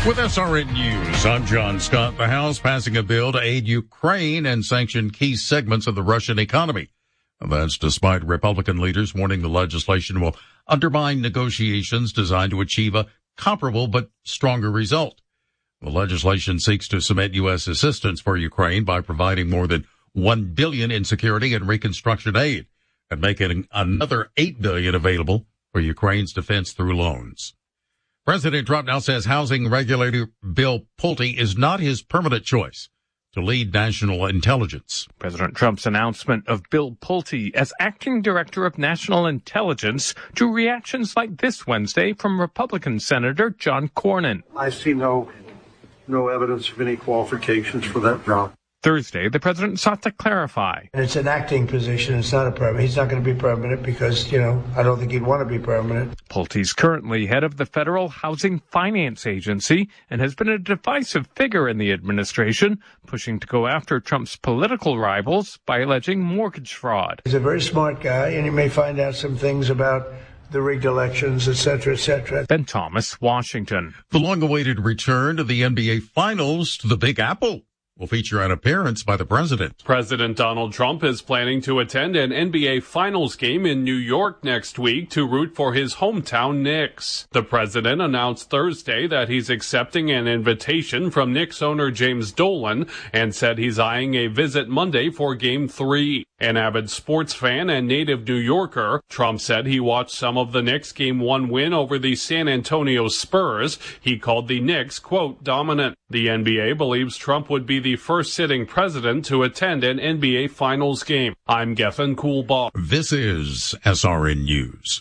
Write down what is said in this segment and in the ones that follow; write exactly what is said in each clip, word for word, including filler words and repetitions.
With S R N News, I'm John Scott. The House passing a bill to aid Ukraine and sanction key segments of the Russian economy. And that's despite Republican leaders warning the legislation will undermine negotiations designed to achieve a comparable but stronger result. The legislation seeks to cement U S assistance for Ukraine by providing more than one billion dollars in security and reconstruction aid and making another eight billion dollars available for Ukraine's defense through loans. President Trump now says housing regulator Bill Pulte is not his permanent choice to lead national intelligence. President Trump's announcement of Bill Pulte as acting director of national intelligence drew reactions like this Wednesday from Republican Senator John Cornyn. I see no, no evidence of any qualifications for that job. Thursday, the president sought to clarify. And it's an acting position. It's not a permanent. He's not going to be permanent because, you know, I don't think he'd want to be permanent. Pulte's currently head of the Federal Housing Finance Agency and has been a divisive figure in the administration, pushing to go after Trump's political rivals by alleging mortgage fraud. He's a very smart guy, and he may find out some things about the rigged elections, et cetera, et cetera. Ben Thomas, Washington. The long-awaited return to the N B A Finals to the Big Apple will feature an appearance by the president. President Donald Trump is planning to attend an N B A Finals game in New York next week to root for his hometown Knicks. The president announced Thursday that he's accepting an invitation from Knicks owner James Dolan and said he's eyeing a visit Monday for Game three. An avid sports fan and native New Yorker, Trump said he watched some of the Knicks' Game one win over the San Antonio Spurs. He called the Knicks, quote, dominant. The N B A believes Trump would be the first sitting president to attend an N B A Finals game. I'm Gethin Coolbaugh. This is S R N News.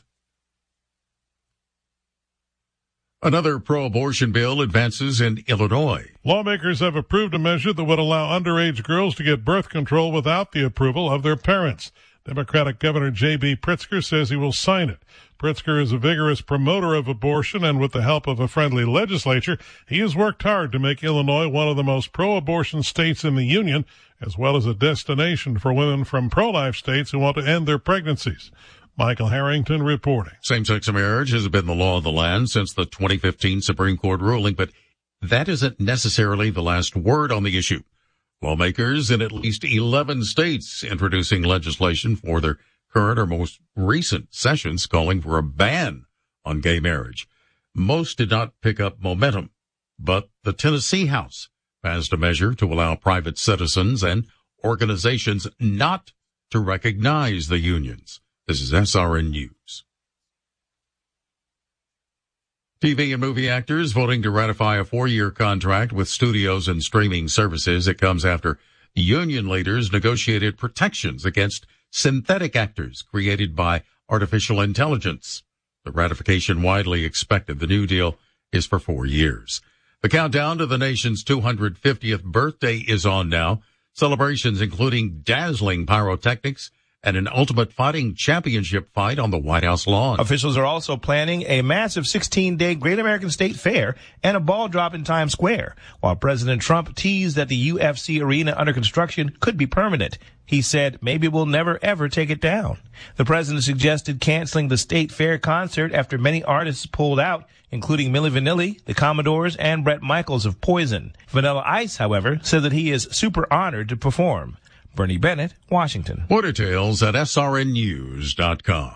Another pro-abortion bill advances in Illinois. Lawmakers have approved a measure that would allow underage girls to get birth control without the approval of their parents. Democratic Governor J B Pritzker says he will sign it. Pritzker is a vigorous promoter of abortion, and with the help of a friendly legislature, he has worked hard to make Illinois one of the most pro-abortion states in the union, as well as a destination for women from pro-life states who want to end their pregnancies. Michael Harrington reporting. Same-sex marriage has been the law of the land since the twenty fifteen Supreme Court ruling, but that isn't necessarily the last word on the issue. Lawmakers in at least eleven states introducing legislation for their current or most recent sessions calling for a ban on gay marriage. Most did not pick up momentum, but the Tennessee House passed a measure to allow private citizens and organizations not to recognize the unions. This is S R N News. T V and movie actors voting to ratify a four-year contract with studios and streaming services. It comes after union leaders negotiated protections against synthetic actors created by artificial intelligence. The ratification widely expected. The new deal is for four years. The countdown to the nation's two hundred fiftieth birthday is on now. Celebrations including dazzling pyrotechnics and an Ultimate Fighting Championship fight on the White House lawn. Officials are also planning a massive sixteen-day Great American State Fair and a ball drop in Times Square, while President Trump teased that the U F C arena under construction could be permanent. He said, maybe we'll never, ever take it down. The president suggested canceling the State Fair concert after many artists pulled out, including Milli Vanilli, the Commodores, and Bret Michaels of Poison. Vanilla Ice, however, said that he is super honored to perform. Bernie Bennett, Washington. More details at S R N news dot com.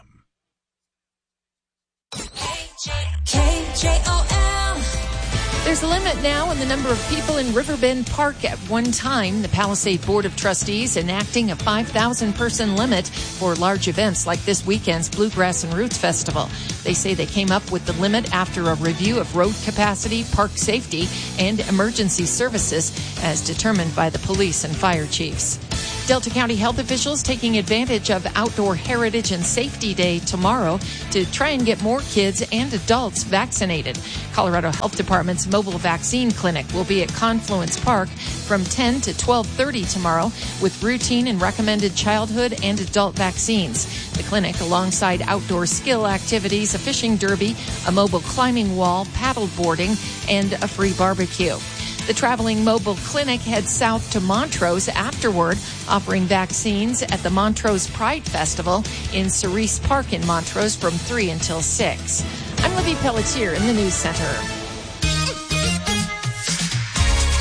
K J O M. There's a limit now on the number of people in Riverbend Park at one time. The Palisade Board of Trustees enacting a five thousand person limit for large events like this weekend's Bluegrass and Roots Festival. They say they came up with the limit after a review of road capacity, park safety, and emergency services as determined by the police and fire chiefs. Delta County health officials taking advantage of Outdoor Heritage and Safety Day tomorrow to try and get more kids and adults vaccinated. Colorado Health Department's mobile vaccine clinic will be at Confluence Park from ten to twelve thirty tomorrow with routine and recommended childhood and adult vaccines. The clinic, alongside outdoor skill activities, a fishing derby, a mobile climbing wall, paddle boarding, and a free barbecue. The traveling mobile clinic heads south to Montrose afterward, offering vaccines at the Montrose Pride Festival in Cerise Park in Montrose from three until six. I'm Libby Pelletier in the News Center.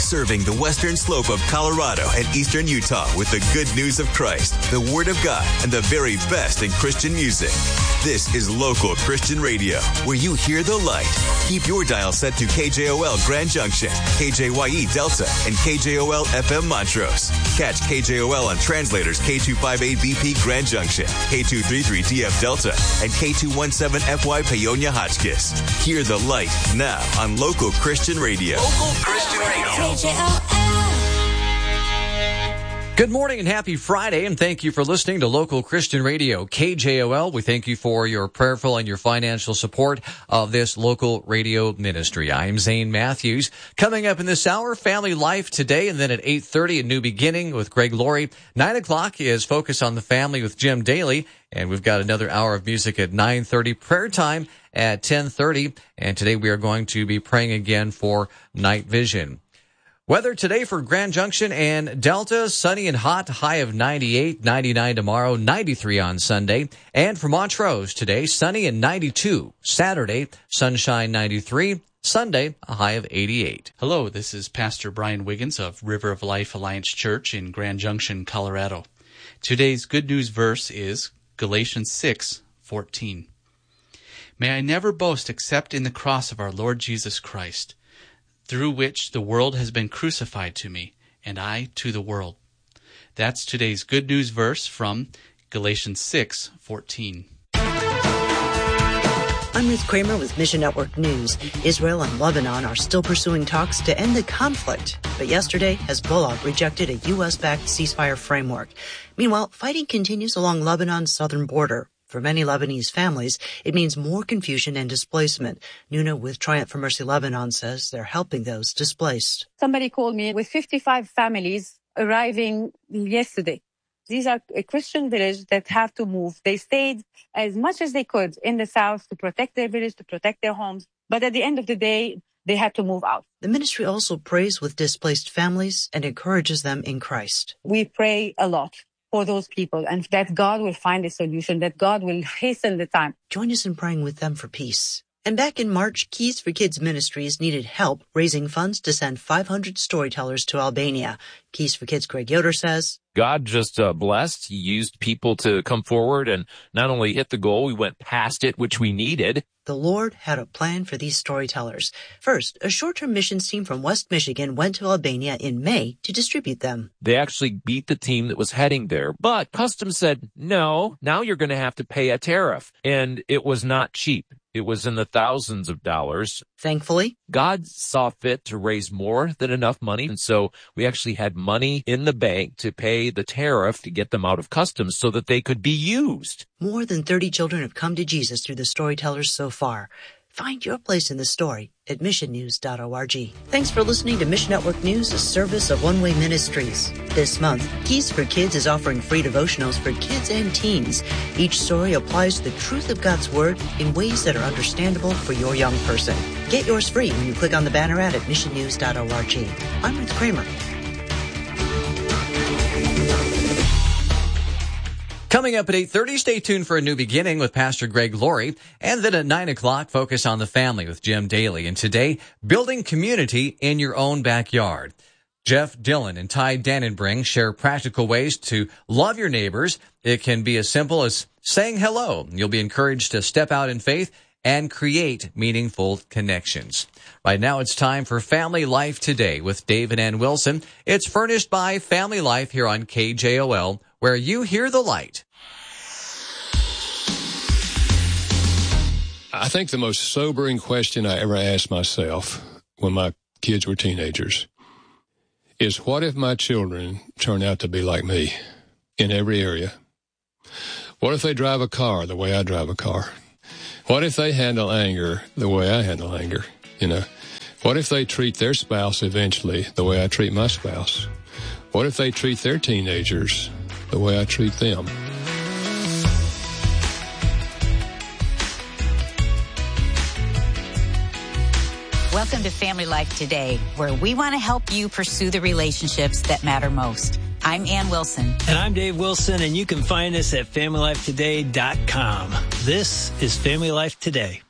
serving the western slope of Colorado and eastern Utah with the good news of Christ, the Word of God, and the very best in Christian music. This is Local Christian Radio, where you hear the light. Keep your dial set to K J O L Grand Junction, K J Y E Delta, and K J O L F M Montrose. Catch K J O L on translators K two fifty-eight B P Grand Junction, K two thirty-three D F Delta, and K two seventeen F Y Paonia Hotchkiss. Hear the light now on Local Christian Radio. Local Christian Radio. K J O L. Good morning and happy Friday, and thank you for listening to Local Christian Radio, K J O L. We thank you for your prayerful and your financial support of this local radio ministry. I am Zane Matthews. Coming up in this hour, Family Life Today, and then at eight thirty, A New Beginning with Greg Laurie. nine o'clock is Focus on the Family with Jim Daly, and we've got another hour of music at nine thirty, prayer time at ten thirty, and today we are going to be praying again for night vision. Weather today for Grand Junction and Delta, sunny and hot, high of ninety-eight, ninety-nine tomorrow, ninety-three on Sunday. And for Montrose today, sunny and ninety-two. Saturday, sunshine ninety-three. Sunday, a high of eighty-eight. Hello, this is Pastor Brian Wiggins of River of Life Alliance Church in Grand Junction, Colorado. Today's good news verse is Galatians six fourteen. May I never boast except in the cross of our Lord Jesus Christ, through which the world has been crucified to me, and I to the world. That's today's good news verse from Galatians six fourteen. I'm Ruth Kramer with Mission Network News. Israel and Lebanon are still pursuing talks to end the conflict. But yesterday, Hezbollah rejected a U S-backed ceasefire framework. Meanwhile, fighting continues along Lebanon's southern border. For many Lebanese families, it means more confusion and displacement. Nuna with Triumph for Mercy Lebanon says they're helping those displaced. Somebody called me with fifty-five families arriving yesterday. These are a Christian village that have to move. They stayed as much as they could in the south to protect their village, to protect their homes. But at the end of the day, they had to move out. The ministry also prays with displaced families and encourages them in Christ. We pray a lot for those people, and that God will find a solution, that God will hasten the time. Join us in praying with them for peace. And back in March, Keys for Kids Ministries needed help raising funds to send five hundred storytellers to Albania. Keys for Kids' Greg Yoder says, God just uh, blessed. He used people to come forward and not only hit the goal, we went past it, which we needed. The Lord had a plan for these storytellers. First, a short-term missions team from West Michigan went to Albania in May to distribute them. They actually beat the team that was heading there, but Customs said, no, now you're going to have to pay a tariff. And it was not cheap. It was in the thousands of dollars. Thankfully, God saw fit to raise more than enough money, and so we actually had money in the bank to pay the tariff to get them out of customs so that they could be used. More than thirty children have come to Jesus through the storytellers so far. Find your place in the story at mission news dot org. Thanks for listening to Mission Network News, a service of One Way Ministries. This month, Keys for Kids is offering free devotionals for kids and teens. Each story applies the truth of God's Word in ways that are understandable for your young person. Get yours free when you click on the banner ad at mission news dot org. I'm Ruth Kramer. Coming up at eight thirty, stay tuned for A New Beginning with Pastor Greg Laurie. And then at nine o'clock, Focus on the Family with Jim Daly. And today, building community in your own backyard. Jeff Dillon and Ty Dannenbring share practical ways to love your neighbors. It can be as simple as saying hello. You'll be encouraged to step out in faith and create meaningful connections. Right now, it's time for Family Life Today with Dave and Ann Wilson. It's furnished by Family Life here on K J O L, where you hear the light. I think the most sobering question I ever asked myself when my kids were teenagers is, what if my children turn out to be like me in every area? What if they drive a car the way I drive a car? What if they handle anger the way I handle anger? You know, what if they treat their spouse eventually the way I treat my spouse? What if they treat their teenagers the way I treat them? Welcome to Family Life Today, where we want to help you pursue the relationships that matter most. I'm Ann Wilson. And I'm Dave Wilson, and you can find us at family life today dot com. This is Family Life Today.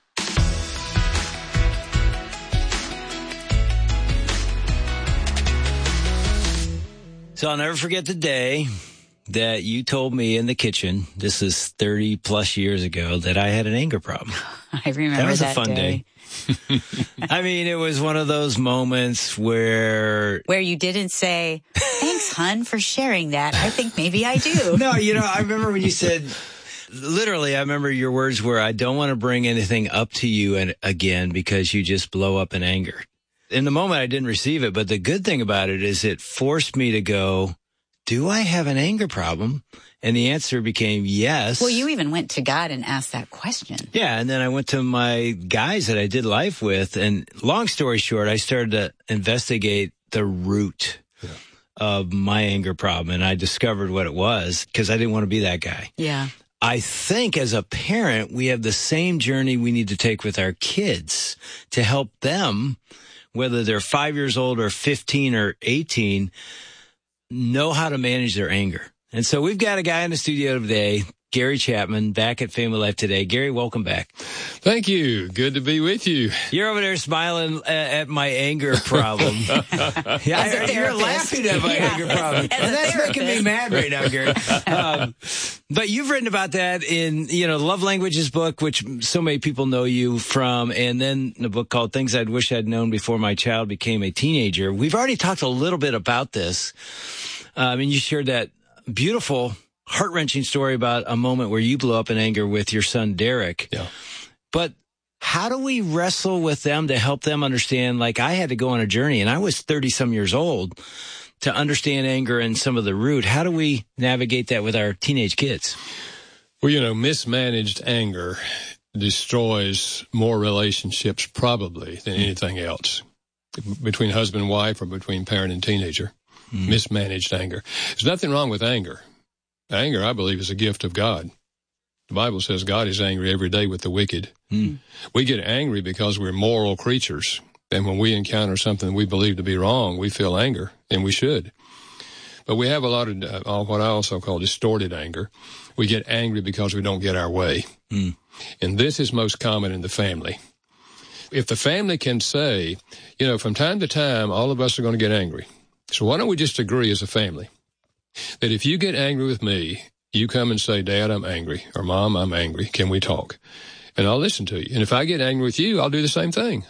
So I'll never forget the day that you told me in the kitchen, this is thirty plus years ago, that I had an anger problem. I remember that That was that a fun day. day. I mean, it was one of those moments where... Where you didn't say, thanks, hun, for sharing that. I think maybe I do. No, you know, I remember when you said... Literally, I remember your words were, I don't want to bring anything up to you and, again because you just blow up in anger. In the moment, I didn't receive it, but the good thing about it is it forced me to go, do I have an anger problem? And the answer became yes. Well, you even went to God and asked that question. Yeah, and then I went to my guys that I did life with, and long story short, I started to investigate the root yeah. of my anger problem, and I discovered what it was because I didn't want to be that guy. Yeah. I think as a parent, we have the same journey we need to take with our kids to help them, whether they're five years old or fifteen or eighteen, know how to manage their anger. And so we've got a guy in the studio today, Gary Chapman, back at Family Life Today. Gary, welcome back. Thank you. Good to be with you. You're over there smiling at my anger problem. yeah, I, you're laughing at my yeah. anger problem. And that's therapist. Making me mad right now, Gary. Um, but you've written about that in, you know, Love Languages book, which so many people know you from, and then the book called Things I'd Wish I'd Known Before My Child Became a Teenager. We've already talked a little bit about this. Um, and you shared that beautiful, heart-wrenching story about a moment where you blew up in anger with your son, Derek. Yeah. But how do we wrestle with them to help them understand, like I had to go on a journey, and I was thirty-some years old, to understand anger and some of the root. How do we navigate that with our teenage kids? Well, you know, mismanaged anger destroys more relationships probably than anything else, between husband and wife or between parent and teenager. Mm. Mismanaged anger. There's nothing wrong with anger. Anger, I believe, is a gift of God. The Bible says God is angry every day with the wicked. Mm. We get angry because we're moral creatures. And when we encounter something we believe to be wrong, we feel anger, and we should. But we have a lot of uh, what I also call distorted anger. We get angry because we don't get our way. Mm. And this is most common in the family. If the family can say, you know, from time to time, all of us are going to get angry. So why don't we just agree as a family that if you get angry with me, you come and say, Dad, I'm angry, or Mom, I'm angry. Can we talk? And I'll listen to you. And if I get angry with you, I'll do the same thing.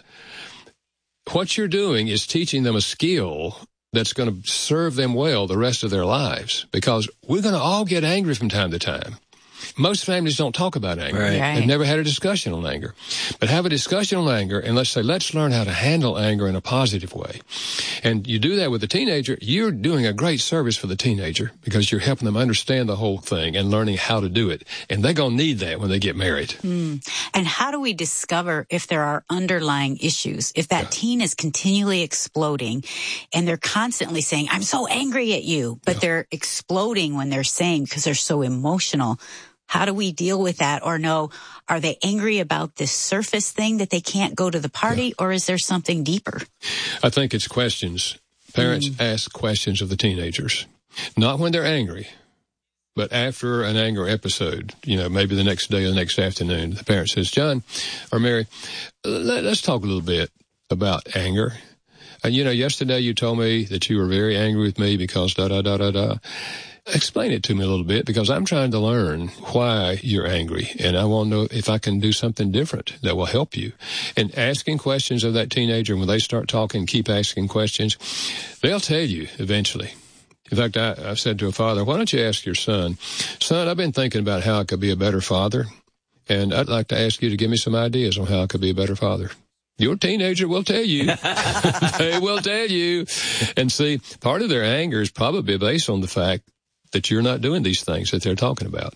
What you're doing is teaching them a skill that's going to serve them well the rest of their lives, because we're going to all get angry from time to time. Most families don't talk about anger. Right. Right. They've never had a discussion on anger. But have a discussion on anger, and let's say, let's learn how to handle anger in a positive way. And you do that with a teenager, you're doing a great service for the teenager, because you're helping them understand the whole thing and learning how to do it. And they're going to need that when they get married. Mm. And how do we discover if there are underlying issues? If that yeah. teen is continually exploding and they're constantly saying, I'm so angry at you, but yeah. they're exploding when they're saying, because they're so emotional. How do we deal with that? Or no, are they angry about this surface thing that they can't go to the party, yeah. or is there something deeper? I think it's questions. Parents mm. ask questions of the teenagers, not when they're angry, but after an anger episode, you know, maybe the next day or the next afternoon, the parent says, John or Mary, let, let's talk a little bit about anger. And, you know, yesterday you told me that you were very angry with me because da, da, da, da, da. Explain it to me a little bit, because I'm trying to learn why you're angry, and I want to know if I can do something different that will help you. And asking questions of that teenager, when they start talking, keep asking questions, they'll tell you eventually. In fact, I, I said to a father, why don't you ask your son, son, I've been thinking about how I could be a better father, and I'd like to ask you to give me some ideas on how I could be a better father. Your teenager will tell you. They will tell you. And see, part of their anger is probably based on the fact that you're not doing these things that they're talking about.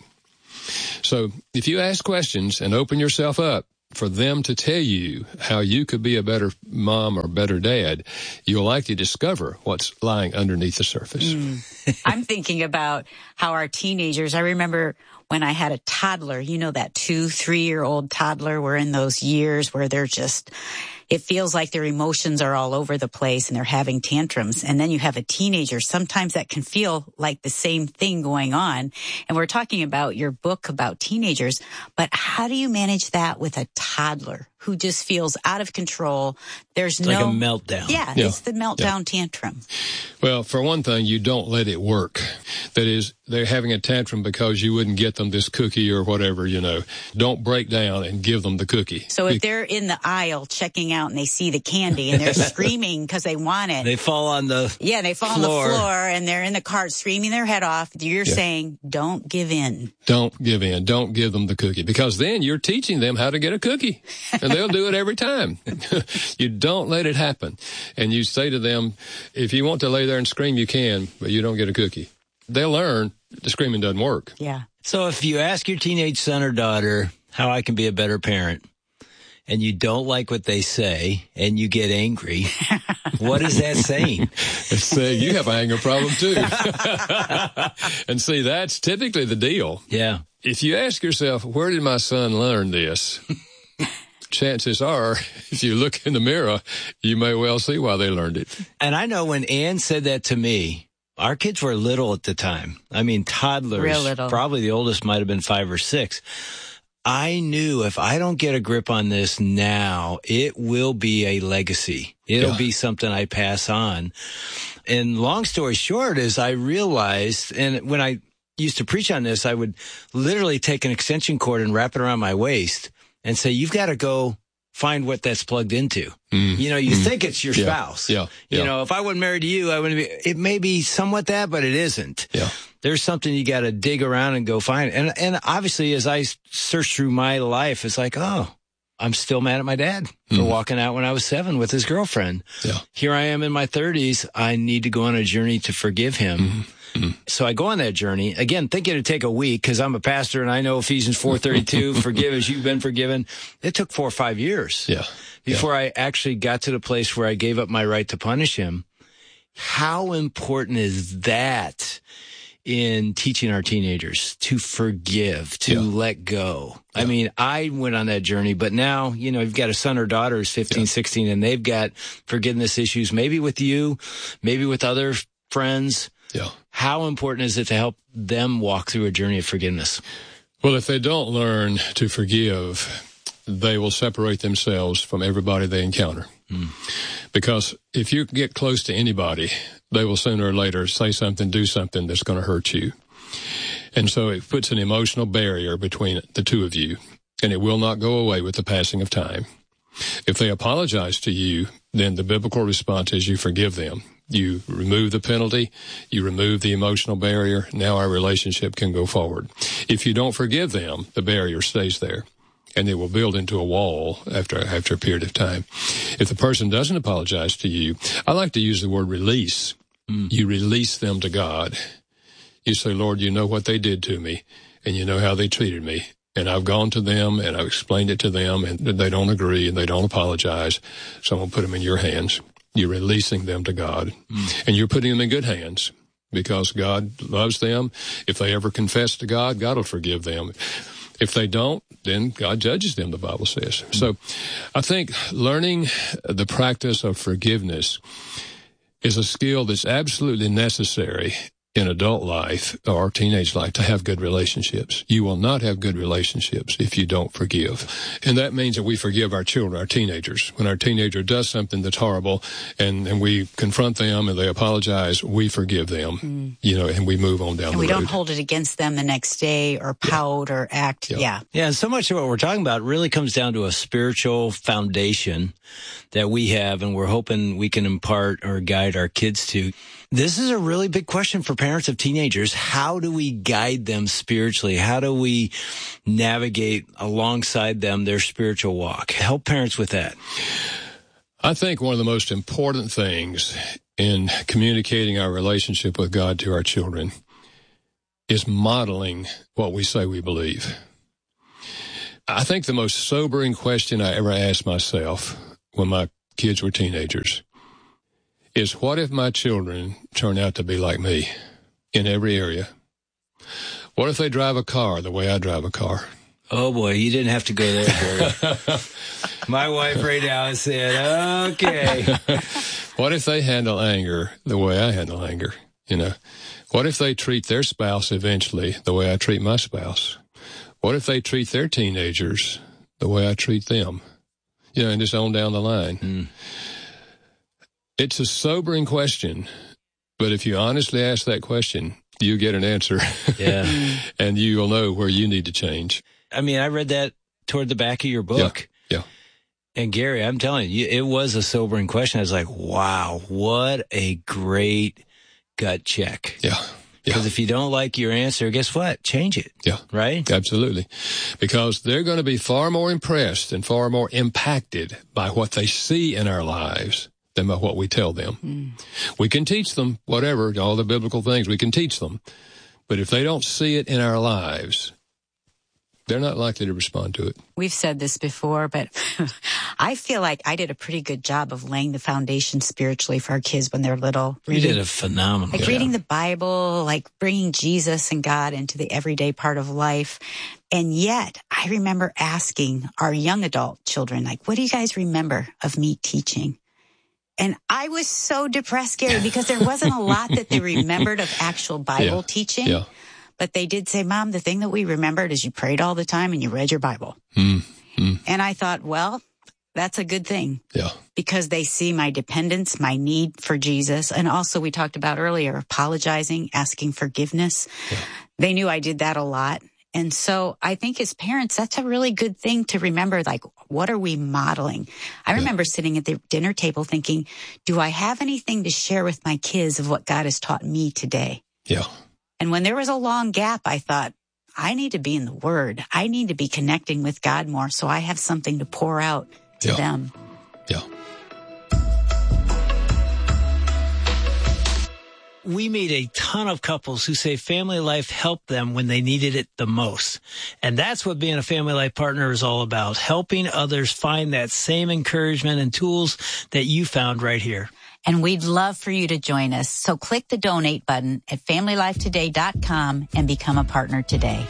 So if you ask questions and open yourself up for them to tell you how you could be a better mom or better dad, you'll likely discover what's lying underneath the surface. Mm. I'm thinking about how our teenagers, I remember when I had a toddler, you know, that two, three-year-old toddler, we're in those years where they're just, it feels like their emotions are all over the place and they're having tantrums. And then you have a teenager. Sometimes that can feel like the same thing going on. And we're talking about your book about teenagers, but how do you manage that with a toddler who just feels out of control. There's it's no like a meltdown. Yeah, Yeah. it's the meltdown Yeah. tantrum. Well, for one thing, you don't let it work. That is, they're having a tantrum because you wouldn't get them this cookie or whatever, you know. Don't break down and give them the cookie. So if they're in the aisle checking out and they see the candy and they're screaming because they want it. They fall on the Yeah, they fall floor. on the floor and they're in the cart screaming their head off. You're Yeah. saying, don't give in. Don't give in. Don't give them the cookie, because then you're teaching them how to get a cookie, and they'll do it every time. You don't let it happen. And you say to them, if you want to lay there and scream, you can, but you don't get a cookie. They'll learn the screaming doesn't work. Yeah. So if you ask your teenage son or daughter how I can be a better parent, and you don't like what they say, and you get angry, what is that saying? It's saying you have an anger problem too. And see, that's typically the deal. Yeah. If you ask yourself, where did my son learn this? Chances are, if you look in the mirror, you may well see why they learned it. And I know when Ann said that to me, our kids were little at the time. I mean, toddlers. Real little. Probably the oldest might have been five or six. I knew if I don't get a grip on this now, it will be a legacy. It'll Yeah. be something I pass on. And long story short is I realized, and when I used to preach on this, I would literally take an extension cord and wrap it around my waist and say, you've got to go find what that's plugged into. Mm. You know, you Mm. think it's your Yeah. spouse. Yeah. You Yeah. know, if I wasn't married to you, I wouldn't be, it may be somewhat that, but it isn't. Yeah. There's something you got to dig around and go find. And, and obviously as I search through my life, it's like, oh, I'm still mad at my dad for Mm. walking out when I was seven with his girlfriend. Yeah. Here I am in my thirties. I need to go on a journey to forgive him. Mm-hmm. So I go on that journey, again, thinking it'd take a week because I'm a pastor and I know Ephesians four thirty-two, forgive as you've been forgiven. It took four or five years Yeah. before I actually got to the place where I gave up my right to punish him. How important is that in teaching our teenagers to forgive, to Yeah. let go? I mean, I went on that journey, but now, you know, you've got a son or daughter who's fifteen, Yeah. sixteen, and they've got forgiveness issues, maybe with you, maybe with other friends. Yeah. How important is it to help them walk through a journey of forgiveness? Well, if they don't learn to forgive, they will separate themselves from everybody they encounter. Mm. Because if you get close to anybody, they will sooner or later say something, do something that's going to hurt you. And so it puts an emotional barrier between the two of you, and it will not go away with the passing of time. If they apologize to you, then the biblical response is you forgive them. You remove the penalty, you remove the emotional barrier. Now our relationship can go forward. If you don't forgive them, the barrier stays there, and it will build into a wall after after a period of time. If the person doesn't apologize to you, I like to use the word release. Mm. You release them to God. You say, Lord, you know what they did to me, and you know how they treated me. And I've gone to them, and I've explained it to them, and they don't agree, and they don't apologize. So I'm going to put them in your hands. You're releasing them to God, mm. and you're putting them in good hands because God loves them. If they ever confess to God, God will forgive them. If they don't, then God judges them, the Bible says. Mm. So I think learning the practice of forgiveness is a skill that's absolutely necessary in adult life or teenage life to have good relationships. You will not have good relationships if you don't forgive. And that means that we forgive our children, our teenagers. When our teenager does something that's horrible and, and we confront them and they apologize, we forgive them, mm. you know, and we move on down and the we road. don't hold it against them the next day or pout yeah. or act. Yeah. yeah. Yeah. And so much of what we're talking about really comes down to a spiritual foundation that we have, and we're hoping we can impart or guide our kids to. This is a really big question for parents of teenagers. How do we guide them spiritually? How do we navigate alongside them their spiritual walk? Help parents with that. I think one of the most important things in communicating our relationship with God to our children is modeling what we say we believe. I think the most sobering question I ever asked myself when my kids were teenagers is, what if my children turn out to be like me in every area? What if they drive a car the way I drive a car? Oh, boy, you didn't have to go there, Gary. My wife right now is saying, okay. What if they handle anger the way I handle anger? You know, what if they treat their spouse eventually the way I treat my spouse? What if they treat their teenagers the way I treat them? you know, and just on down the line. Mm. It's a sobering question, but if you honestly ask that question, you get an answer. Yeah. And you will know where you need to change. I mean, I read that toward the back of your book. Yeah. yeah. And Gary, I'm telling you, it was a sobering question. I was like, wow, what a great gut check. Yeah. Because yeah. if you don't like your answer, guess what? Change it. Yeah. Right? Absolutely. Because they're going to be far more impressed and far more impacted by what they see in our lives than by what we tell them. Mm. We can teach them whatever, all the biblical things, we can teach them. But if they don't see it in our lives, they're not likely to respond to it. We've said this before, but I feel like I did a pretty good job of laying the foundation spiritually for our kids when they're little. You did a phenomenal Like job. reading the Bible, like bringing Jesus and God into the everyday part of life. And yet, I remember asking our young adult children, like, what do you guys remember of me teaching? And I was so depressed, Gary, because there wasn't a lot that they remembered of actual Bible yeah. teaching. Yeah. But they did say, Mom, the thing that we remembered is you prayed all the time and you read your Bible. Mm, mm. And I thought, well, that's a good thing. Yeah. Because they see my dependence, my need for Jesus. And also we talked about earlier, apologizing, asking forgiveness. Yeah. They knew I did that a lot. And so I think as parents, that's a really good thing to remember. Like, what are we modeling? I yeah. remember sitting at the dinner table thinking, do I have anything to share with my kids of what God has taught me today? Yeah. And when there was a long gap, I thought, I need to be in the Word. I need to be connecting with God more so I have something to pour out to yeah. them. Yeah. We meet a ton of couples who say family life helped them when they needed it the most. And that's what being a family life partner is all about, helping others find that same encouragement and tools that you found right here. And we'd love for you to join us. So click the donate button at family life today dot com and become a partner today.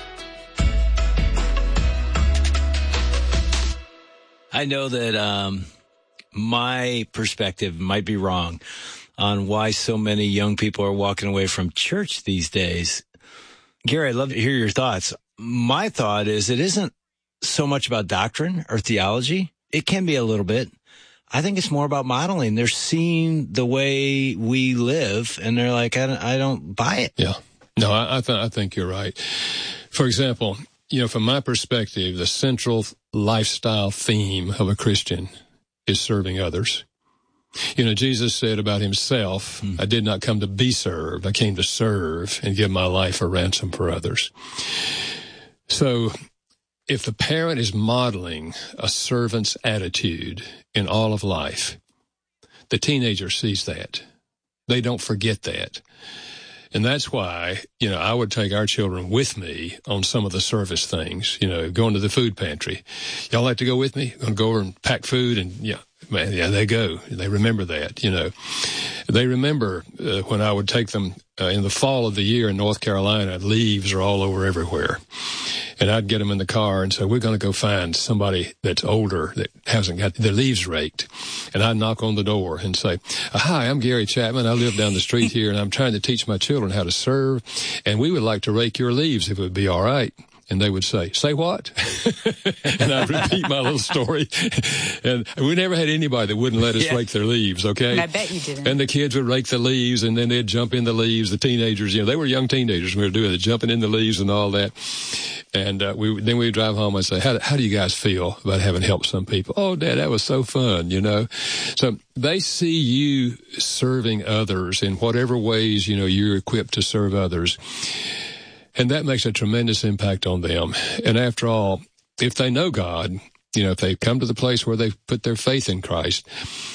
I know that um, my perspective might be wrong on why so many young people are walking away from church these days. Gary, I'd love to hear your thoughts. My thought is it isn't so much about doctrine or theology. It can be a little bit. I think it's more about modeling. They're seeing the way we live, and they're like, I don't, I don't buy it. Yeah. No, I, I, th- I think you're right. For example, you know, from my perspective, the central lifestyle theme of a Christian is serving others. You know, Jesus said about himself, mm. I did not come to be served. I came to serve and give my life a ransom for others. So if the parent is modeling a servant's attitude in all of life, the teenager sees that. They don't forget that. And that's why, you know, I would take our children with me on some of the service things, you know, going to the food pantry. Y'all like to go with me? I'm going to go over and pack food, and yeah, man, yeah, they go. They remember that, you know. They remember uh, when I would take them uh, in the fall of the year in North Carolina, leaves are all over everywhere. And I'd get them in the car and say, we're going to go find somebody that's older that hasn't got their leaves raked. And I'd knock on the door and say, hi, I'm Gary Chapman. I live down the street here, and I'm trying to teach my children how to serve. And we would like to rake your leaves if it would be all right. And they would say, say what? And I'd repeat my little story. And we never had anybody that wouldn't let us yeah. rake their leaves, okay? And I bet you didn't. And the kids would rake the leaves, and then they'd jump in the leaves. The teenagers, you know, they were young teenagers. We were doing it, jumping in the leaves and all that. And uh, we then we'd drive home and say, how, how do you guys feel about having helped some people? Oh, Dad, that was so fun, you know? So they see you serving others in whatever ways, you know, you're equipped to serve others. And that makes a tremendous impact on them. And after all, if they know God, you know, if they come to the place where they've put their faith in Christ,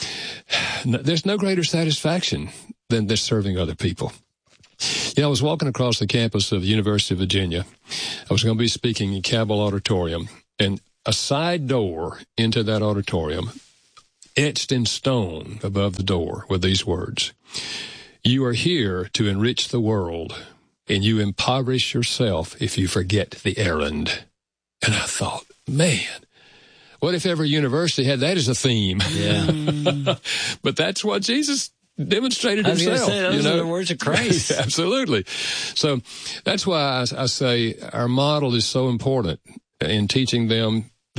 there's no greater satisfaction than this serving other people. You know, I was walking across the campus of the University of Virginia. I was going to be speaking in Cabell Auditorium, and a side door into that auditorium, etched in stone above the door, were these words: you are here to enrich the world, and you impoverish yourself if you forget the errand. And I thought, man, what if every university had that as a theme? Yeah. But that's what Jesus demonstrated I was himself. Say, those you know? are the words of Christ. Absolutely. So that's why I, I say our model is so important in teaching them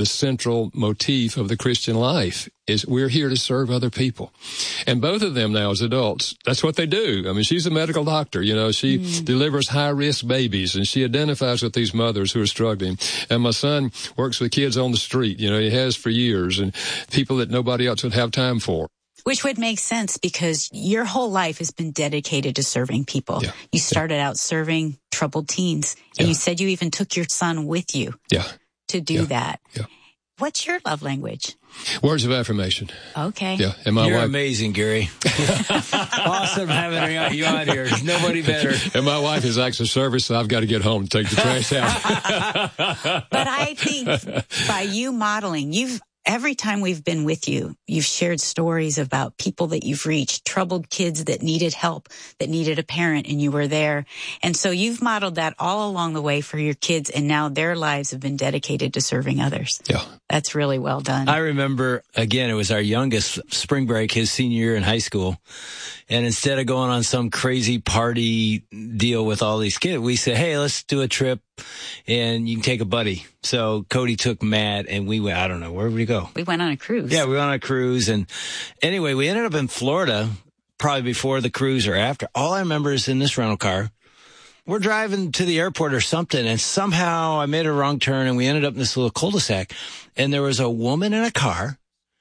the central motif of the Christian life is we're here to serve other people. And both of them now as adults, that's what they do. I mean, she's a medical doctor, you know, she mm. delivers high-risk babies, and she identifies with these mothers who are struggling. And my son works with kids on the street, you know, he has for years, and people that nobody else would have time for. Which would make sense because your whole life has been dedicated to serving people. Yeah. You started yeah. out serving troubled teens, and yeah. you said you even took your son with you yeah. to do yeah. that. Yeah. What's your love language? Words of affirmation. Okay. Yeah, and my You're wife, amazing, Gary. Awesome having you on here. Nobody better. And my wife is acts of service, so I've got to get home and take the trash out. But I think by you modeling, you've every time we've been with you, you've shared stories about people that you've reached, troubled kids that needed help, that needed a parent, and you were there. And so you've modeled that all along the way for your kids, and now their lives have been dedicated to serving others. Yeah. That's really well done. I remember, again, it was our youngest spring break, his senior year in high school. And instead of going on some crazy party deal with all these kids, we said, hey, let's do a trip and you can take a buddy. So Cody took Matt and we went, I don't know, where did we go? We went on a cruise. Yeah, we went on a cruise. And anyway, we ended up in Florida probably before the cruise or after. All I remember is in this rental car, we're driving to the airport or something, and somehow I made a wrong turn and we ended up in this little cul-de-sac, and there was a woman in a car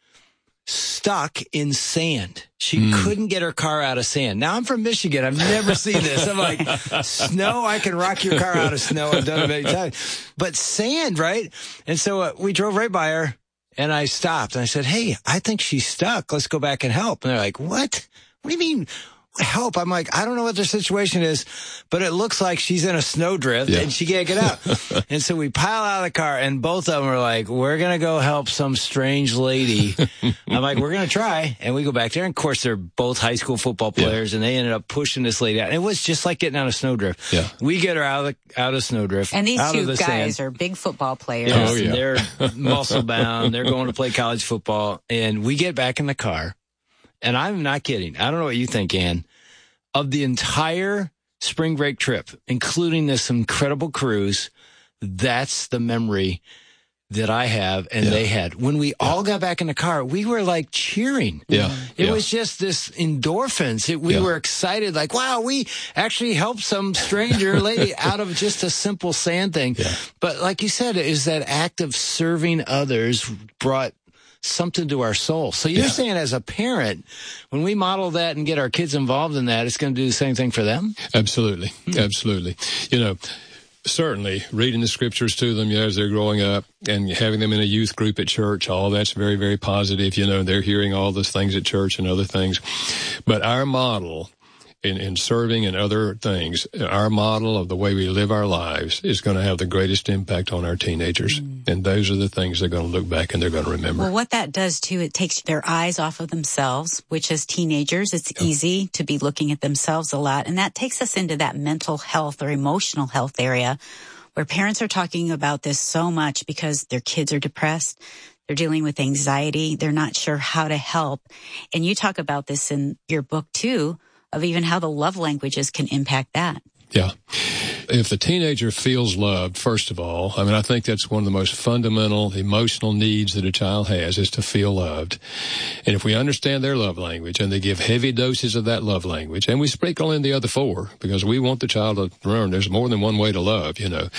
stuck in sand. She mm. couldn't get her car out of sand. Now, I'm from Michigan. I've never seen this. I'm like, snow, I can rock your car out of snow. I've done it many times. But sand, right? And so uh, we drove right by her, and I stopped, and I said, hey, I think she's stuck. Let's go back and help. And they're like, what? What do you mean? Help. I'm like, I don't know what their situation is, but it looks like she's in a snowdrift yeah. and she can't get out. And so we pile out of the car, and both of them are like, we're going to go help some strange lady. I'm like, we're going to try. And we go back there. And of course, they're both high school football players, yeah. and they ended up pushing this lady out. And it was just like getting out of snowdrift. Yeah. We get her out of the, out of snowdrift. And these out two of the guys sand. are big football players. Yes, oh, yeah. They're muscle bound. They're going to play college football. And we get back in the car. And I'm not kidding. I don't know what you think, Ann. Of the entire spring break trip, including this incredible cruise, that's the memory that I have and yeah. they had. When we yeah. all got back in the car, we were like cheering. Yeah. It yeah. was just this endorphins. It, we yeah. were excited, like, wow, we actually helped some stranger lady out of just a simple sand thing. Yeah. But like you said, it is that act of serving others brought something to our soul. So you're yeah. saying as a parent, when we model that and get our kids involved in that, it's going to do the same thing for them? Absolutely. Hmm. Absolutely. You know, certainly reading the scriptures to them, you know, as they're growing up and having them in a youth group at church, all that's very, very positive. You know, they're hearing all those things at church and other things. But our model in, in serving and other things, our model of the way we live our lives is going to have the greatest impact on our teenagers. Mm. And those are the things they're going to look back and they're going to remember. Well, what that does too, it takes their eyes off of themselves, which as teenagers, it's yeah. easy to be looking at themselves a lot. And that takes us into that mental health or emotional health area where parents are talking about this so much because their kids are depressed. They're dealing with anxiety. They're not sure how to help. And you talk about this in your book too, of even how the love languages can impact that. Yeah. If the teenager feels loved, first of all, I mean, I think that's one of the most fundamental emotional needs that a child has is to feel loved. And if we understand their love language and they give heavy doses of that love language, and we sprinkle in the other four because we want the child to learn there's more than one way to love, you know.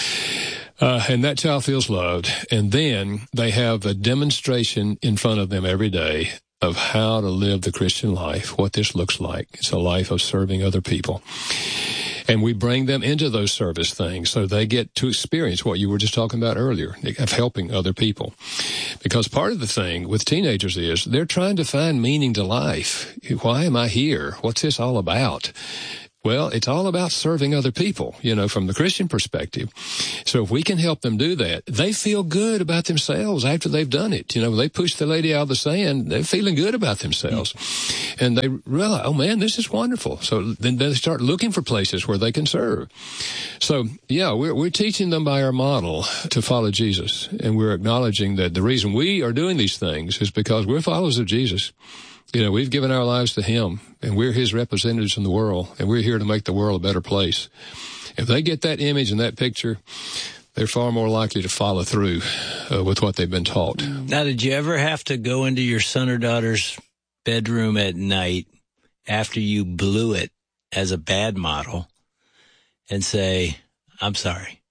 Uh, and that child feels loved. And then they have a demonstration in front of them every day of how to live the Christian life, what this looks like. It's a life of serving other people. And we bring them into those service things so they get to experience what you were just talking about earlier, of helping other people. Because part of the thing with teenagers is they're trying to find meaning to life. Why am I here? What's this all about? Well, it's all about serving other people, you know, from the Christian perspective. So if we can help them do that, they feel good about themselves after they've done it. You know, they push the lady out of the sand, they're feeling good about themselves. And they realize, oh man, this is wonderful. So then they start looking for places where they can serve. So yeah, we're, we're teaching them by our model to follow Jesus. And we're acknowledging that the reason we are doing these things is because we're followers of Jesus. You know, we've given our lives to him, and we're his representatives in the world, and we're here to make the world a better place. If they get that image and that picture, they're far more likely to follow through uh, with what they've been taught. Now, did you ever have to go into your son or daughter's bedroom at night after you blew it as a bad model and say, I'm sorry?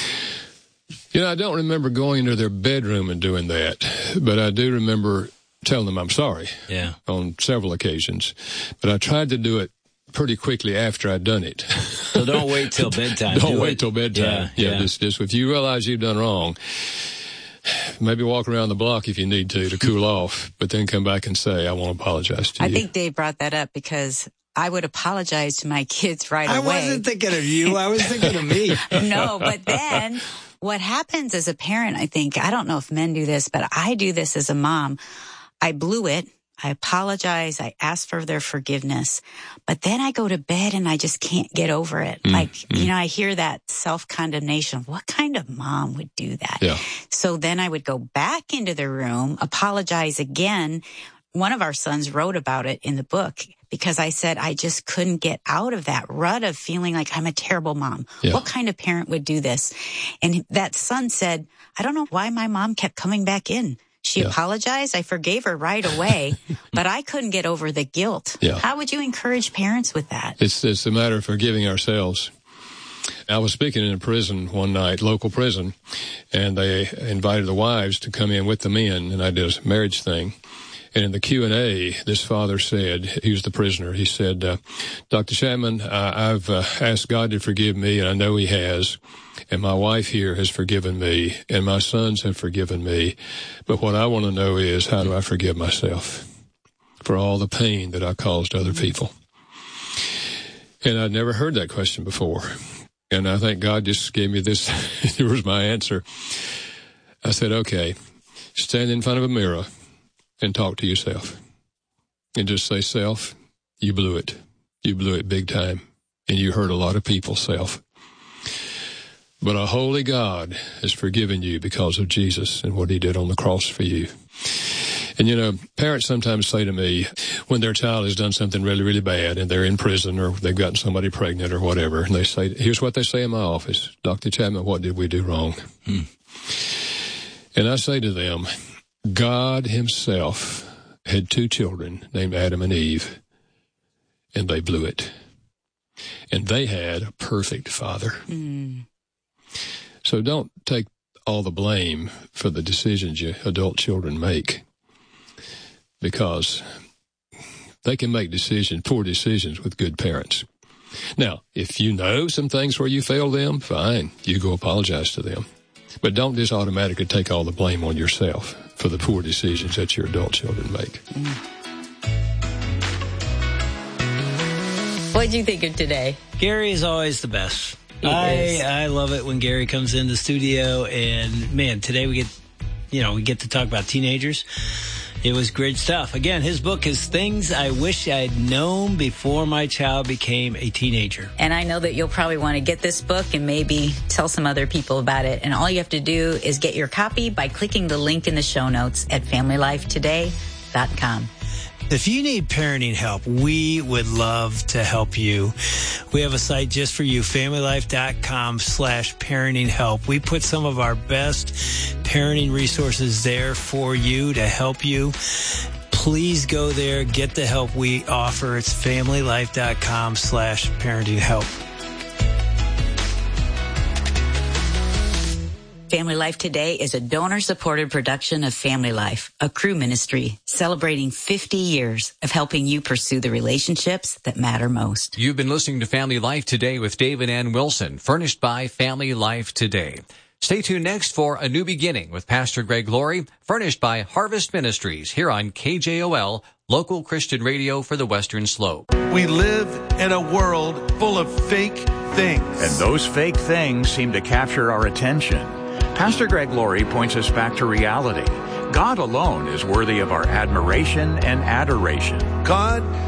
You know, I don't remember going into their bedroom and doing that, but I do remember telling them I'm sorry. Yeah. On several occasions. But I tried to do it pretty quickly after I'd done it. So don't wait till bedtime. don't do wait it. till bedtime. Yeah, Yeah, yeah. Just, just if you realize you've done wrong, maybe walk around the block if you need to to cool off, but then come back and say, I want to apologize to I you. think Dave brought that up because I would apologize to my kids right I away. wasn't thinking of you. I was thinking of me. No, but then what happens as a parent, I think, I don't know if men do this, but I do this as a mom. I blew it. I apologize. I ask for their forgiveness, but then I go to bed and I just can't get over it. Mm, like, mm. you know, I hear that self-condemnation. What kind of mom would do that? Yeah. So then I would go back into the room, apologize again. One of our sons wrote about it in the book because I said I just couldn't get out of that rut of feeling like I'm a terrible mom. Yeah. What kind of parent would do this? And that son said, I don't know why my mom kept coming back in. She yeah. apologized. I forgave her right away, but I couldn't get over the guilt. Yeah. How would you encourage parents with that? It's, it's a matter of forgiving ourselves. I was speaking in a prison one night, local prison, and they invited the wives to come in with the men, and I did a marriage thing. And in the Q and A, this father said, he was the prisoner, he said, uh, Doctor Chapman, uh, I've uh, asked God to forgive me, and I know he has. And my wife here has forgiven me, and my sons have forgiven me. But what I want to know is, how do I forgive myself for all the pain that I caused other people? And I'd never heard that question before. And I think God just gave me this. Here was my answer. I said, okay, stand in front of a mirror and talk to yourself. And just say, self, you blew it. You blew it big time. And you hurt a lot of people, self. But a holy God has forgiven you because of Jesus and what he did on the cross for you. And, you know, parents sometimes say to me when their child has done something really, really bad and they're in prison or they've gotten somebody pregnant or whatever, and they say, here's what they say in my office, Doctor Chapman, what did we do wrong? Hmm. And I say to them, God himself had two children named Adam and Eve, and they blew it. And they had a perfect father. Mm. So don't take all the blame for the decisions your adult children make, because they can make decisions, poor decisions with good parents. Now, if you know some things where you failed them, fine, you go apologize to them. But don't just automatically take all the blame on yourself for the poor decisions that your adult children make. Mm. What did you think of today? Gary is always the best. He I is. I love it when Gary comes in the studio, and man, today we get, you know, we get to talk about teenagers. It was great stuff. Again, his book is Things I Wish I'd Known Before My Child Became a Teenager. And I know that you'll probably want to get this book and maybe tell some other people about it. And all you have to do is get your copy by clicking the link in the show notes at family life today dot com. If you need parenting help, we would love to help you. We have a site just for you, family life dot com slash parenting help. We put some of our best parenting resources there for you to help you. Please go there, get the help we offer. It's family life dot com slash parenting help. Family Life Today is a donor-supported production of Family Life, a crew ministry celebrating fifty years of helping you pursue the relationships that matter most. You've been listening to Family Life Today with David Ann Wilson, furnished by Family Life Today. Stay tuned next for A New Beginning with Pastor Greg Laurie, furnished by Harvest Ministries, here on K J O L, local Christian radio for the Western Slope. We live in a world full of fake things. And those fake things seem to capture our attention. Pastor Greg Laurie points us back to reality. God alone is worthy of our admiration and adoration. God